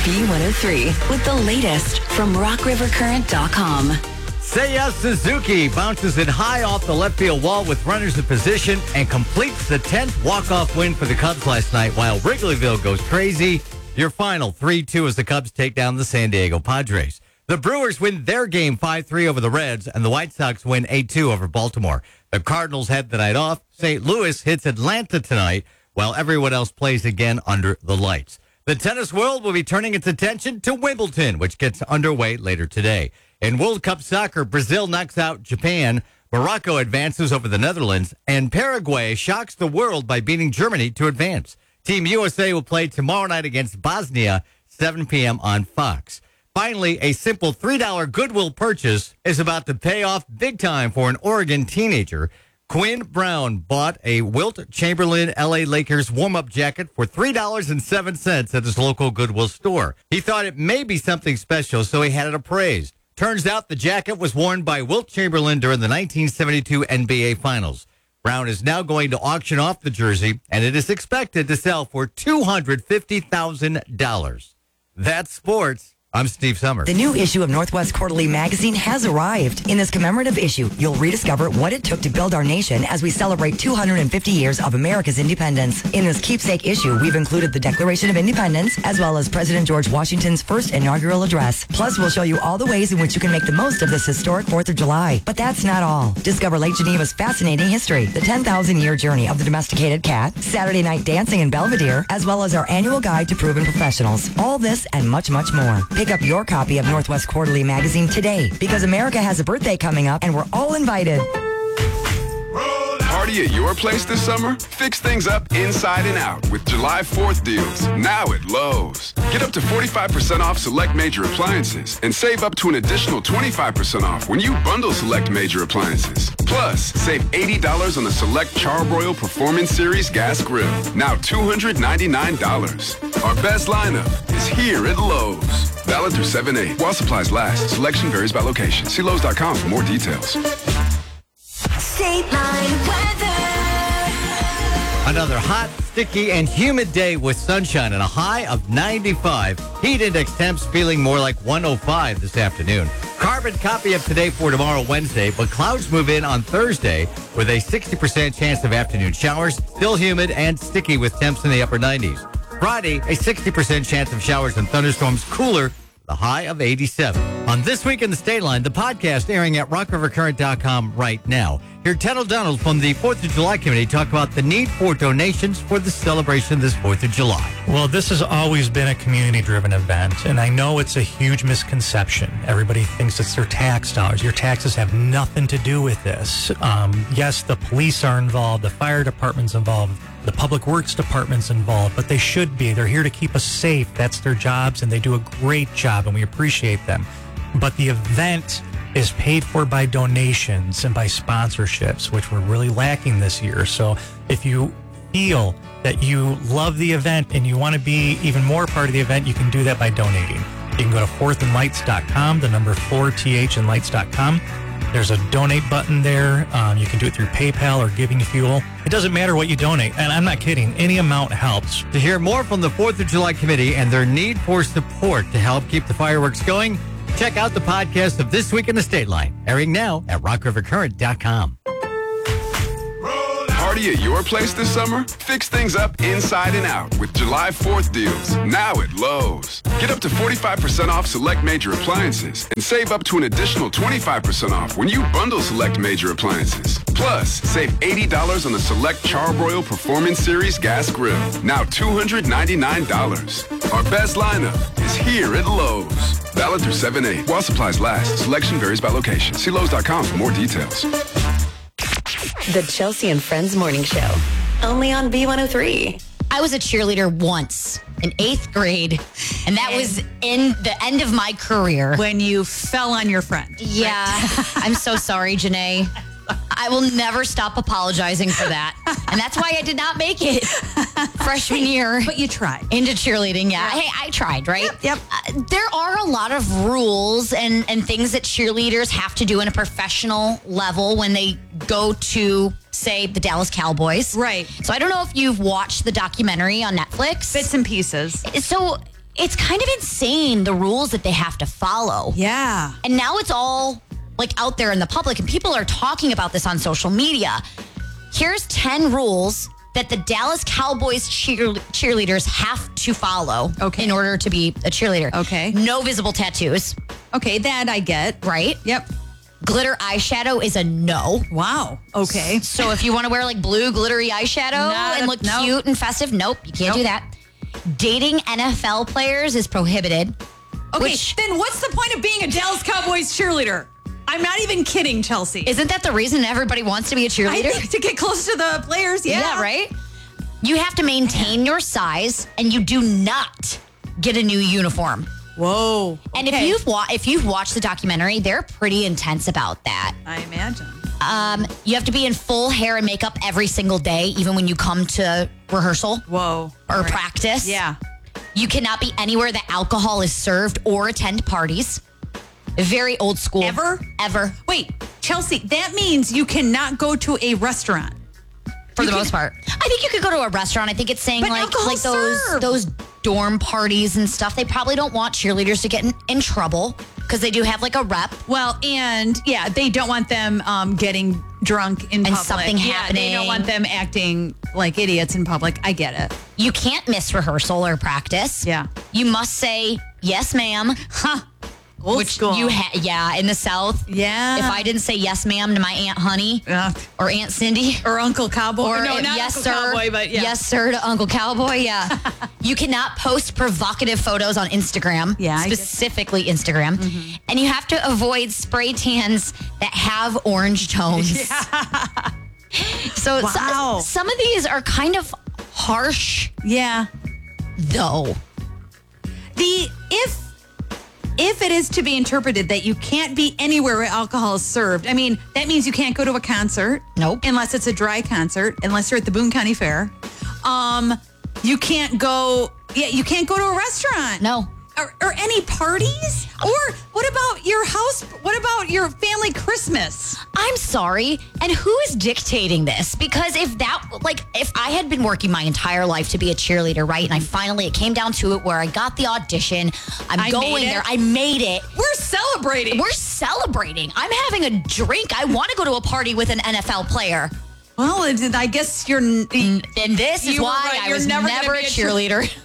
B103 with the latest from RockRiverCurrent.com. Seiya Suzuki bounces it high off the left field wall with runners in position and completes the 10th walk-off win for the Cubs last night while Wrigleyville goes crazy. Your final 3-2 as the Cubs take down the San Diego Padres. The Brewers win their game 5-3 over the Reds, and the White Sox win 8-2 over Baltimore. The Cardinals head the night off. St. Louis hits Atlanta tonight, while everyone else plays again under the lights. The tennis world will be turning its attention to Wimbledon, which gets underway later today. In World Cup soccer, Brazil knocks out Japan, Morocco advances over the Netherlands, and Paraguay shocks the world by beating Germany to advance. Team USA will play tomorrow night against Bosnia, 7 p.m. on Fox. Finally, a simple $3 Goodwill purchase is about to pay off big time for an Oregon teenager. Quinn Brown bought a Wilt Chamberlain LA Lakers warm-up jacket for $3.07 at his local Goodwill store. He thought it may be something special, so he had it appraised. Turns out the jacket was worn by Wilt Chamberlain during the 1972 NBA Finals. Brown is now going to auction off the jersey, and it is expected to sell for $250,000. That's sports. I'm Steve Summers. The new issue of Northwest Quarterly Magazine has arrived. In this commemorative issue, you'll rediscover what it took to build our nation as we celebrate 250 years of America's independence. In this keepsake issue, we've included the Declaration of Independence, as well as President George Washington's first inaugural address. Plus, we'll show you all the ways in which you can make the most of this historic 4th of July. But that's not all. Discover Lake Geneva's fascinating history, the 10,000-year journey of the domesticated cat, Saturday night dancing in Belvedere, as well as our annual guide to proven professionals. All this and much, much more. Pick up your copy of Northwest Quarterly Magazine today, because America has a birthday coming up and we're all invited. Party at your place this summer? Fix things up inside and out with July 4th deals, now at Lowe's. Get up to 45% off select major appliances and save up to an additional 25% off when you bundle select major appliances. Plus, save $80 on the select Charbroil Performance Series gas grill, now $299. Our best lineup is here at Lowe's. Valid through 7/8. While supplies last. Selection varies by location. See Lowe's.com for more details. State Line weather. Another hot, sticky, and humid day with sunshine and a high of 95. Heat index temps feeling more like 105 this afternoon. Carbon copy of today for tomorrow, Wednesday, but clouds move in on Thursday with a 60% chance of afternoon showers. Still humid and sticky with temps in the upper 90s. Friday, a 60% chance of showers and thunderstorms, cooler, the high of 87. On This Week in the State Line, the podcast airing at RockRiverCurrent.com right now. Hear Ted O'Donnell from the 4th of July Committee talk about the need for donations for the celebration this 4th of July. Well, this has always been a community-driven event, and I know it's a huge misconception. Everybody thinks it's their tax dollars. Your taxes have nothing to do with this. Yes, the police are involved, the fire department's involved, the public works department's involved, but they should be. They're here to keep us safe. That's their jobs, and they do a great job, and we appreciate them. But the event is paid for by donations and by sponsorships, which we're really lacking this year. So if you feel that you love the event and you want to be even more part of the event, you can do that by donating. You can go to 4thandlights.com, the number 4th and lights.com. There's a donate button there. You can do it through PayPal or Giving Fuel. It doesn't matter what you donate, and I'm not kidding. Any amount helps. To hear more from the 4th of July Committee and their need for support to help keep the fireworks going, check out the podcast of This Week in the State Line, airing now at RockRiverCurrent.com. Party at your place this summer? Fix things up inside and out with July 4th deals, now at Lowe's. Get up to 45% off select major appliances and save up to an additional 25% off when you bundle select major appliances. Plus, save $80 on the select Charbroil Performance Series gas grill, now $299. Our best lineup is here at Lowe's. Valid through 7/8. While supplies last. Selection varies by location. See Lowe's.com for more details. The Chelsea and Friends Morning Show. Only on B103. I was a cheerleader once in 8th grade, and that was in the end of my career. When you fell on your friend. Yeah. I'm so sorry, Janae. I will never stop apologizing for that. And that's why I did not make it freshman year. But you tried. Into cheerleading, yeah. Hey, I tried, right? Yep. There are a lot of rules and things that cheerleaders have to do in a professional level when they go to, say, the Dallas Cowboys. Right. So I don't know if you've watched the documentary on Netflix. Bits and pieces. So it's kind of insane, the rules that they have to follow. Yeah. And now it's all like out there in the public, and people are talking about this on social media. Here's 10 rules that the Dallas Cowboys cheerleaders have to follow in order to be a cheerleader. Okay. No visible tattoos. Okay, that I get. Right? Yep. Glitter eyeshadow is a no. Wow. Okay. So if you want to wear like blue glittery eyeshadow and look cute and festive, nope, you can't do that. Dating NFL players is prohibited. Okay, then what's the point of being a Dallas Cowboys cheerleader? I'm not even kidding, Chelsea. Isn't that the reason everybody wants to be a cheerleader? I think to get close to the players, Yeah, right? You have to maintain your size, and you do not get a new uniform. Whoa. And if you've watched the documentary, they're pretty intense about that. I imagine. You have to be in full hair and makeup every single day, even when you come to rehearsal. Whoa. Or practice. Yeah. You cannot be anywhere that alcohol is served or attend parties. Very old school. Ever? Wait, Chelsea, that means you cannot go to a restaurant. For the most part. I think you could go to a restaurant. I think it's saying But like alcohol's served. those dorm parties and stuff. They probably don't want cheerleaders to get in trouble because they do have like a rep. Well, and yeah, they don't want them getting drunk in public. Something happening. They don't want them acting like idiots in public. I get it. You can't miss rehearsal or practice. Yeah. You must say, yes, ma'am. Huh. Old school. In the South. Yeah. If I didn't say yes, ma'am to my Aunt Honey or Aunt Cindy. Or Uncle Cowboy. Or no, not yes, Uncle sir. Cowboy, but yeah. Yes, sir to Uncle Cowboy. Yeah. You cannot post provocative photos on Instagram. Yeah. Specifically Instagram. Mm-hmm. And you have to avoid spray tans that have orange tones. Yeah. So some of these are kind of harsh. Yeah. Though. If it is to be interpreted that you can't be anywhere where alcohol is served, I mean, that means you can't go to a concert. Nope. Unless it's a dry concert, unless you're at the Boone County Fair. You can't go to a restaurant. No. Or any parties? Or what about your house? What about your family Christmas? I'm sorry. And who is dictating this? Because if I had been working my entire life to be a cheerleader, right? And it came down to it where I got the audition. I made it. We're celebrating. I'm having a drink. I want to go to a party with an NFL player. Well, I guess you're... And this is why I was never a cheerleader.